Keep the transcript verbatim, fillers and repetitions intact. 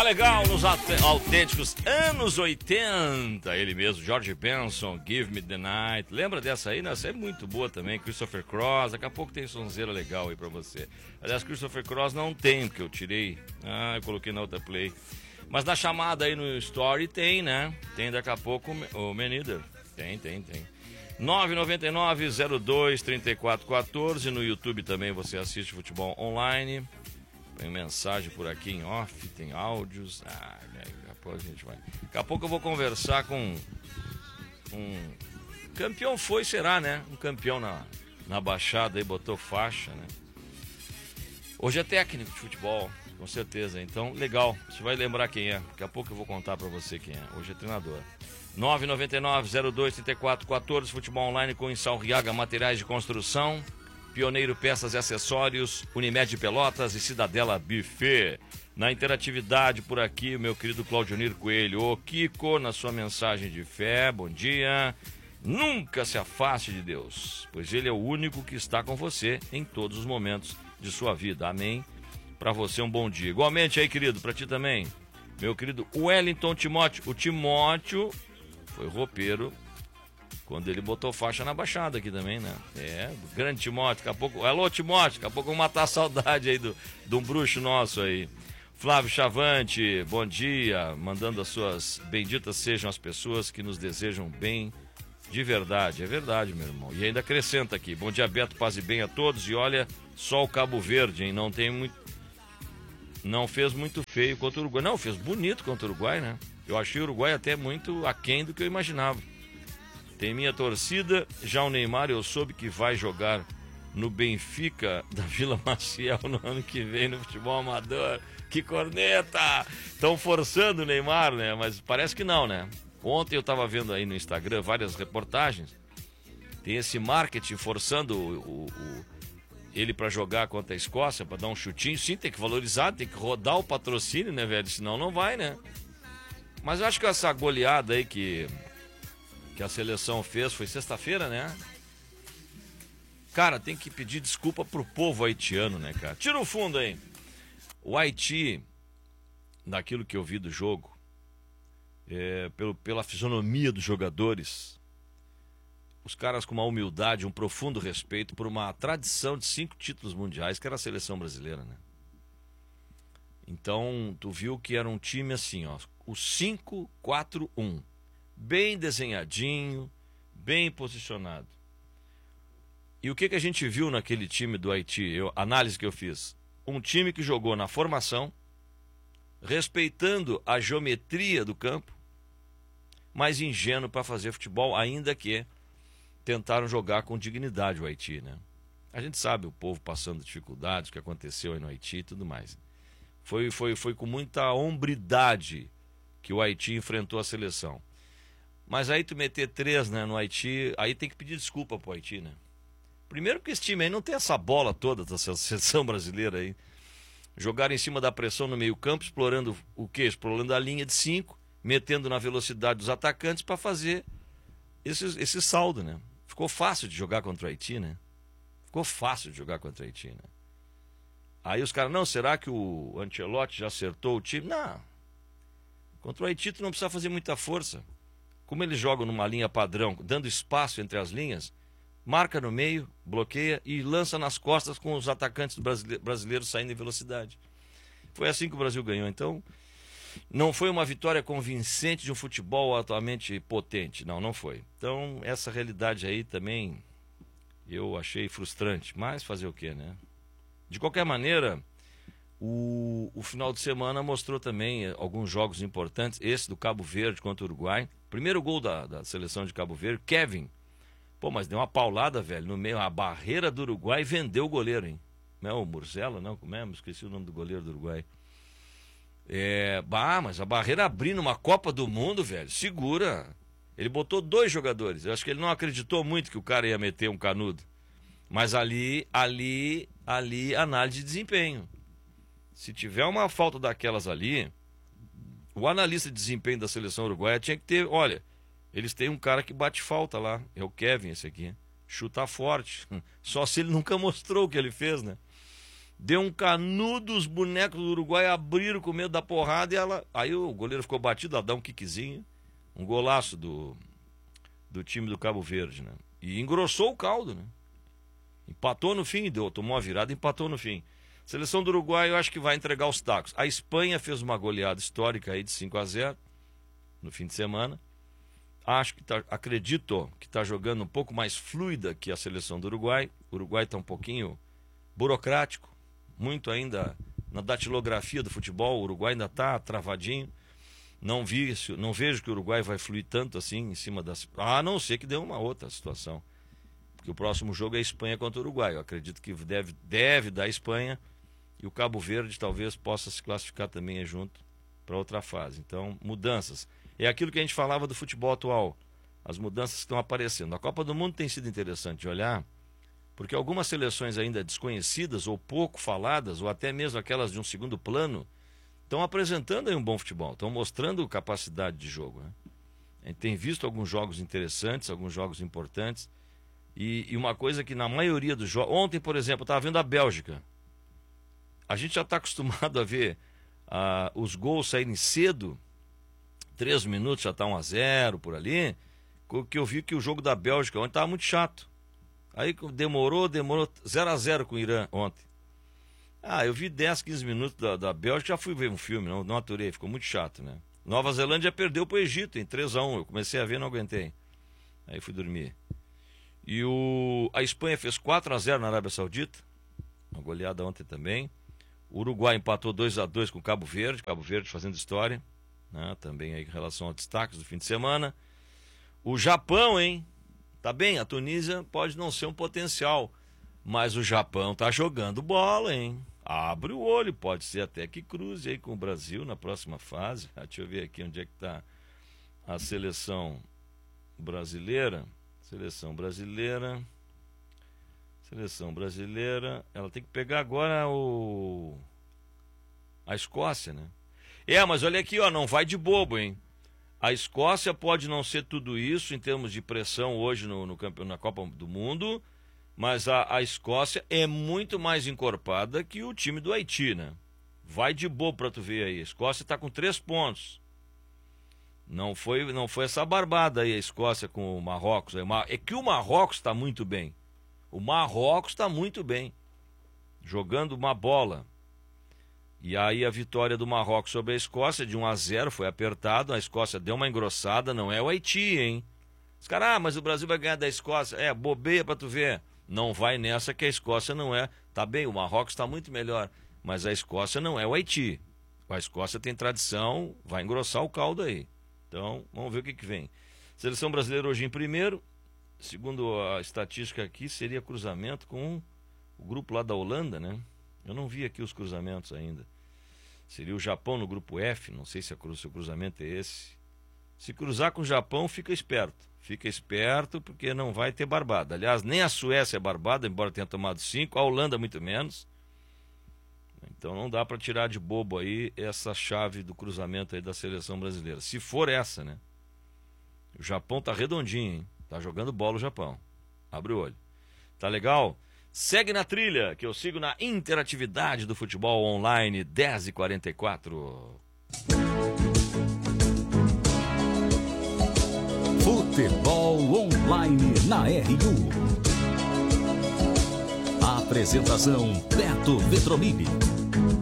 legal, nos autênticos anos oitenta, ele mesmo, George Benson, Give Me The Night. Lembra dessa aí? Essa é muito boa também, Christopher Cross. Daqui a pouco tem sonzeira legal aí pra você. Aliás, Christopher Cross não tem, porque eu tirei. Ah, eu coloquei na outra play. Mas na chamada aí no Story tem, né? Tem daqui a pouco o Menida. Tem, tem, tem. nove nove nove, zero dois, três quatro um quatro. No YouTube também você assiste futebol online. Tem mensagem por aqui em off, tem áudios. Ah, daqui a pouco a gente vai. Daqui a pouco eu vou conversar com um campeão, foi, será, né? Um campeão na, na Baixada aí, botou faixa, né? Hoje é técnico de futebol, com certeza. Então, legal. Você vai lembrar quem é. Daqui a pouco eu vou contar pra você quem é. Hoje é treinador. nove nove nove, zero dois, três quatro um quatro. Futebol online com Insalriaga Materiais de Construção. Pioneiro Peças e Acessórios, Unimed Pelotas e Cidadela Buffet. Na interatividade por aqui, o meu querido Claudionir Coelho. Ô Kiko, na sua mensagem de fé, bom dia. Nunca se afaste de Deus, pois Ele é o único que está com você em todos os momentos de sua vida. Amém? Para você um bom dia. Igualmente aí, querido, para ti também. Meu querido Wellington Timóteo. O Timóteo foi roupeiro quando ele botou faixa na Baixada aqui também, né? É, do grande Timóteo, daqui a pouco... Alô, Timóteo, daqui a pouco vamos matar a saudade aí do, de um bruxo nosso aí. Flávio Chavante, bom dia, mandando as suas benditas sejam as pessoas que nos desejam bem de verdade. É verdade, meu irmão. E ainda acrescenta aqui, bom dia, Beto, paz e bem a todos. E olha, só o Cabo Verde, hein? Não tem muito... Não fez muito feio contra o Uruguai. Não, fez bonito contra o Uruguai, né? Eu achei o Uruguai até muito aquém do que eu imaginava. Tem minha torcida, já o Neymar eu soube que vai jogar no Benfica da Vila Maciel no ano que vem no futebol amador. Que corneta! Estão forçando o Neymar, né? Mas parece que não, né? Ontem eu estava vendo aí no Instagram várias reportagens. Tem esse marketing forçando o, o, o, ele para jogar contra a Escócia, para dar um chutinho. Sim, tem que valorizar, tem que rodar o patrocínio, né, velho? Senão não vai, né? Mas eu acho que essa goleada aí que... que a seleção fez, foi sexta-feira, né? Cara, tem que pedir desculpa pro povo haitiano, né, cara? Tira o fundo aí. O Haiti, naquilo que eu vi do jogo, é, pelo, pela fisionomia dos jogadores, os caras com uma humildade, um profundo respeito por uma tradição de cinco títulos mundiais, que era a seleção brasileira, né? Então, tu viu que era um time assim, ó, o cinco quatro um. Bem desenhadinho, bem posicionado. E o que, que a gente viu naquele time do Haiti? Eu, análise que eu fiz. Um time que jogou na formação, respeitando a geometria do campo, mas ingênuo para fazer futebol, ainda que tentaram jogar com dignidade o Haiti, né? A gente sabe o povo passando dificuldades, o que aconteceu aí no Haiti e tudo mais. Foi, foi, foi com muita hombridade que o Haiti enfrentou a seleção. Mas aí tu meter três, né, no Haiti, aí tem que pedir desculpa pro Haiti, né? Primeiro porque esse time aí não tem essa bola toda da seleção brasileira aí. Jogaram em cima da pressão no meio campo, explorando o quê? Explorando a linha de cinco, metendo na velocidade dos atacantes para fazer esse, esse saldo, né? Ficou fácil de jogar contra o Haiti, né? Ficou fácil de jogar contra o Haiti, né? Aí os caras, não, será que o Ancelotti já acertou o time? Não. Contra o Haiti tu não precisa fazer muita força. Como eles jogam numa linha padrão, dando espaço entre as linhas, marca no meio, bloqueia e lança nas costas com os atacantes brasileiros saindo em velocidade. Foi assim que o Brasil ganhou. Então, não foi uma vitória convincente de um futebol atualmente potente. Não, não foi. Então, essa realidade aí também eu achei frustrante. Mas fazer o quê, né? De qualquer maneira, o, o final de semana mostrou também alguns jogos importantes. Esse do Cabo Verde contra o Uruguai. Primeiro gol da, da seleção de Cabo Verde, Kevin. Pô, mas deu uma paulada, velho, no meio, a barreira do Uruguai e vendeu o goleiro, hein? Não é o Murzella, não? Como é? Esqueci o nome do goleiro do Uruguai. É, bah, mas a barreira abrindo uma Copa do Mundo, velho, segura. Ele botou dois jogadores. Eu acho que ele não acreditou muito que o cara ia meter um canudo. Mas ali, ali, ali, análise de desempenho. Se tiver uma falta daquelas ali, o analista de desempenho da seleção uruguaia tinha que ter, olha, eles têm um cara que bate falta lá, é o Kevin esse aqui, chuta forte, só se ele nunca mostrou o que ele fez, né? deu um canudo, os bonecos do Uruguai abriram com medo da porrada e ela... Aí o goleiro ficou batido, ela dá um quiquezinho, um golaço do, do time do Cabo Verde, né? E engrossou o caldo, né? Empatou no fim, deu, tomou uma virada e empatou no fim. Seleção do Uruguai eu acho que vai entregar os tacos. A Espanha fez uma goleada histórica aí de cinco a zero no fim de semana. Acho que tá, acredito que está jogando um pouco mais fluida que a seleção do Uruguai. O Uruguai está um pouquinho burocrático, muito ainda na datilografia do futebol. O Uruguai ainda está travadinho. Não, vi, não vejo que o Uruguai vai fluir tanto assim em cima das... A não ser que dê uma outra situação. Porque o próximo jogo é Espanha contra o Uruguai. Eu acredito que deve, deve dar Espanha e o Cabo Verde talvez possa se classificar também junto para outra fase. Então, mudanças. É aquilo que a gente falava do futebol atual. As mudanças que estão aparecendo. A Copa do Mundo tem sido interessante de olhar, porque algumas seleções ainda desconhecidas ou pouco faladas, ou até mesmo aquelas de um segundo plano, estão apresentando aí um bom futebol, estão mostrando capacidade de jogo, né? A gente tem visto alguns jogos interessantes, alguns jogos importantes, e, e uma coisa que na maioria dos jogos... Ontem, por exemplo, eu estava vendo a Bélgica. A gente já está acostumado a ver uh, os gols saírem cedo, três minutos já está um a zero por ali, que eu vi que o jogo da Bélgica ontem estava muito chato. Aí demorou, demorou zero a zero com o Irã ontem. Ah, eu vi dez, quinze minutos da, da Bélgica, já fui ver um filme, não, não aturei, ficou muito chato, né? Nova Zelândia perdeu para o Egito em três a um, eu comecei a ver, não aguentei. Aí fui dormir. E o, a Espanha fez quatro a zero na Arábia Saudita, uma goleada ontem também. O Uruguai empatou dois a dois com o Cabo Verde, Cabo Verde fazendo história, né? Também aí em relação aos destaques do fim de semana. O Japão, hein? Tá bem, a Tunísia pode não ser um potencial, mas o Japão tá jogando bola, hein? Abre o olho, pode ser até que cruze aí com o Brasil na próxima fase. Ah, deixa eu ver aqui onde é que tá a seleção brasileira. Seleção brasileira. Seleção brasileira. Ela tem que pegar agora o... a Escócia, né? É, mas olha aqui, ó, não vai de bobo, hein? A Escócia pode não ser tudo isso em termos de pressão hoje no, no campeonato, na Copa do Mundo, mas a, a Escócia é muito mais encorpada que o time do Haiti, né? Vai de bobo pra tu ver aí. A Escócia tá com três pontos. Não foi, não foi essa barbada aí a Escócia com o Marrocos. É que o Marrocos tá muito bem. O Marrocos tá muito bem. Jogando uma bola. E aí a vitória do Marrocos sobre a Escócia de um a zero foi apertado, a Escócia deu uma engrossada, não é o Haiti, hein? Os caras, ah, mas o Brasil vai ganhar da Escócia. É, bobeia pra tu ver. Não vai nessa que a Escócia não é. Tá bem, o Marrocos tá muito melhor, mas a Escócia não é o Haiti. A Escócia tem tradição, vai engrossar o caldo aí. Então, vamos ver o que que vem. Seleção brasileira hoje em primeiro, segundo a estatística aqui, seria cruzamento com o grupo lá da Holanda, né? Eu não vi aqui os cruzamentos ainda. Seria o Japão no grupo F, não sei se, a cruz, se o cruzamento é esse. Se cruzar com o Japão, fica esperto. Fica esperto porque não vai ter barbada. Aliás, nem a Suécia é barbada, embora tenha tomado cinco, a Holanda muito menos. Então não dá para tirar de bobo aí essa chave do cruzamento aí da seleção brasileira. Se for essa, né? O Japão tá redondinho, hein? Tá jogando bola o Japão. Abre o olho. Tá legal? Segue na trilha, que eu sigo na interatividade do futebol online, dez e quarenta e quatro. Futebol online na R U. Apresentação Beto Vetromini.